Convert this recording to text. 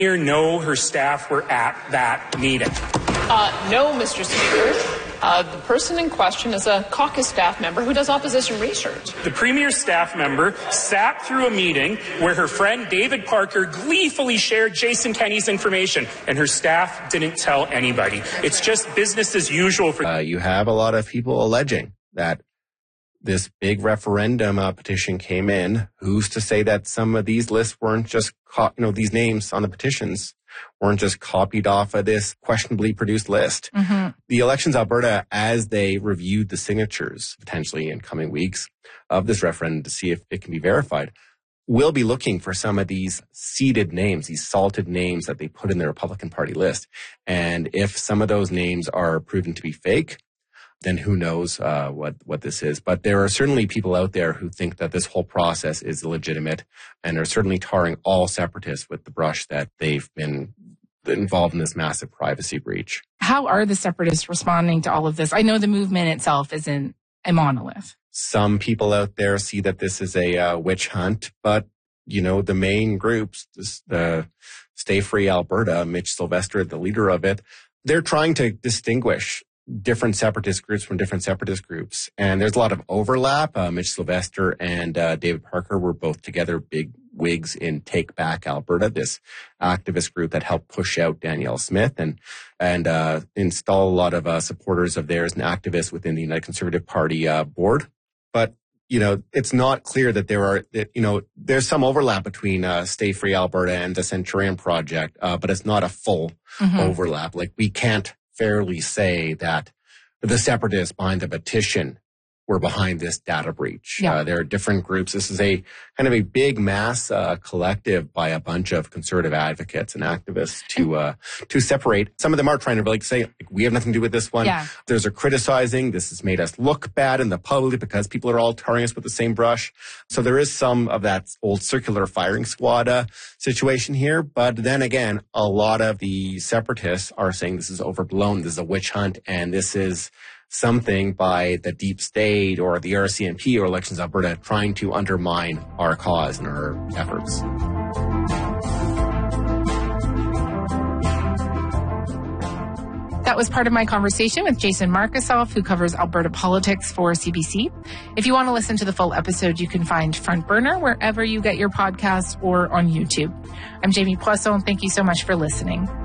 know her staff were at that meeting? No, Mr. Speaker. The person in question is a caucus staff member who does opposition research. The Premier's staff member sat through a meeting where her friend David Parker gleefully shared Jason Kenney's information, and her staff didn't tell anybody. It's just business as usual. You have a lot of people alleging that this big referendum petition came in. Who's to say that some of these lists weren't just, these names on the petitions weren't just copied off of this questionably produced list. Mm-hmm. The Elections Alberta, as they reviewed the signatures potentially in coming weeks of this referendum to see if it can be verified, will be looking for some of these seeded names, these salted names that they put in the Republican Party list. And if some of those names are proven to be fake, then who knows what this is. But there are certainly people out there who think that this whole process is illegitimate and are certainly tarring all separatists with the brush that they've been involved in this massive privacy breach. How are the separatists responding to all of this? I know the movement itself isn't a monolith. Some people out there see that this is a witch hunt, but, the main groups, the Stay Free Alberta, Mitch Sylvester, the leader of it, they're trying to distinguish different separatist groups from different separatist groups. And there's a lot of overlap. Mitch Sylvester and David Parker were both together big wigs in Take Back Alberta, this activist group that helped push out Danielle Smith and install a lot of supporters of theirs and activists within the United Conservative Party board. But, it's not clear that there's some overlap between Stay Free Alberta and the Centurion Project, but it's not a full overlap. Like, we can't fairly say that the separatists behind the petition were behind this data breach. Yeah. There are different groups. This is a kind of a big mass collective by a bunch of conservative advocates and activists to separate. Some of them are trying to say, we have nothing to do with this one. Yeah. There's a criticizing. This has made us look bad in the public because people are all tarring us with the same brush. So there is some of that old circular firing squad situation here. But then again, a lot of the separatists are saying this is overblown. This is a witch hunt, and this is something by the deep state or the RCMP or Elections Alberta trying to undermine our cause and our efforts. That was part of my conversation with Jason Markusoff, who covers Alberta politics for CBC. If you want to listen to the full episode, you can find Front Burner wherever you get your podcasts or on YouTube. I'm Jamie Poisson. Thank you so much for listening.